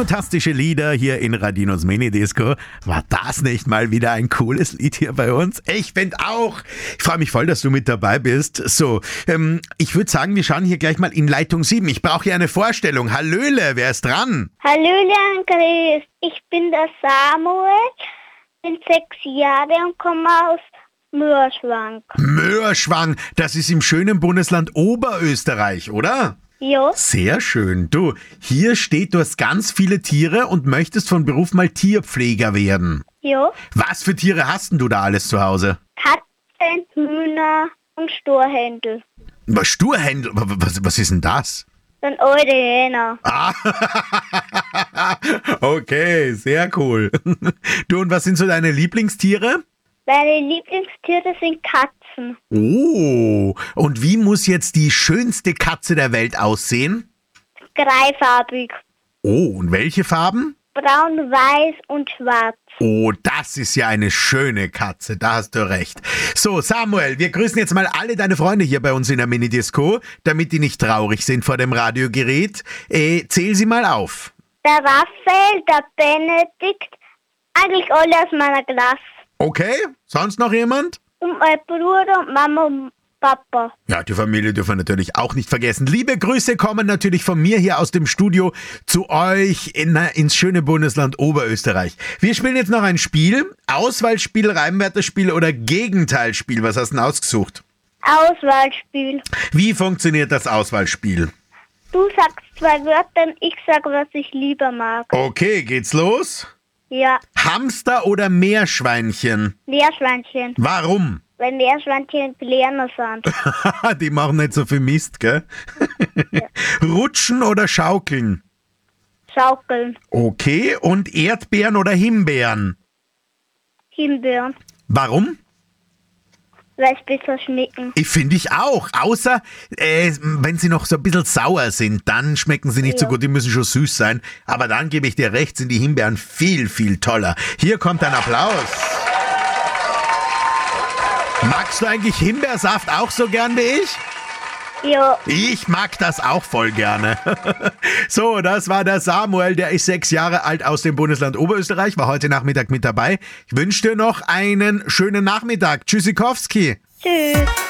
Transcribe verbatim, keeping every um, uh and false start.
Radinos-tastische Lieder hier in Radinos Mini-Disco. War das nicht mal wieder ein cooles Lied hier bei uns? Ich finde auch. Ich freue mich voll, dass du mit dabei bist. So, ähm, ich würde sagen, wir schauen hier gleich mal in Leitung sieben. Ich brauche hier eine Vorstellung. Hallöle, wer ist dran? Hallöle, Chris. Ich bin der Samuel, bin sechs Jahre und komme aus Mörschwang. Mörschwang, das ist im schönen Bundesland Oberösterreich, oder? Ja. Sehr schön. Du, hier steht, du hast ganz viele Tiere und möchtest von Beruf mal Tierpfleger werden. Ja. Was für Tiere hast denn du da alles zu Hause? Katzen, Hühner und Sturhändel. Was, Sturhändel? Was, was ist denn das? Dann eure Hähner. Ah, okay, sehr cool. Du, und was sind so deine Lieblingstiere? Meine Lieblingstiere sind Katzen. Oh, und wie muss jetzt die schönste Katze der Welt aussehen? Dreifarbig. Oh, und welche Farben? Braun, weiß und schwarz. Oh, das ist ja eine schöne Katze, da hast du recht. So, Samuel, wir grüßen jetzt mal alle deine Freunde hier bei uns in der Minidisco, damit die nicht traurig sind vor dem Radiogerät. Äh, zähl sie mal auf. Der Raphael, der Benedikt, eigentlich alle aus meiner Klasse. Okay, sonst noch jemand? Und mein Bruder und Mama und Papa. Ja, die Familie dürfen wir natürlich auch nicht vergessen. Liebe Grüße kommen natürlich von mir hier aus dem Studio zu euch in, ins schöne Bundesland Oberösterreich. Wir spielen jetzt noch ein Spiel. Auswahlspiel, Reimwörterspiel oder Gegenteilspiel. Was hast du denn ausgesucht? Auswahlspiel. Wie funktioniert das Auswahlspiel? Du sagst zwei Wörter und ich sag, was ich lieber mag. Okay, geht's los? Ja, Hamster oder Meerschweinchen? Meerschweinchen. Warum? Weil Meerschweinchen kleiner sind. Die machen nicht so viel Mist, gell? Ja. Rutschen oder schaukeln? Schaukeln. Okay, und Erdbeeren oder Himbeeren? Himbeeren. Warum? Weil es besser schmecken. Ich finde ich auch. Außer, äh, wenn sie noch so ein bisschen sauer sind, dann schmecken sie nicht Ja. so gut. Die müssen schon süß sein. Aber dann gebe ich dir recht, sind die Himbeeren viel, viel toller. Hier kommt ein Applaus. Magst du eigentlich Himbeersaft auch so gern wie ich? Ja. Ich mag das auch voll gerne. So, das war der Samuel, der ist sechs Jahre alt aus dem Bundesland Oberösterreich, war heute Nachmittag mit dabei. Ich wünsche dir noch einen schönen Nachmittag. Tschüssikowski. Tschüss.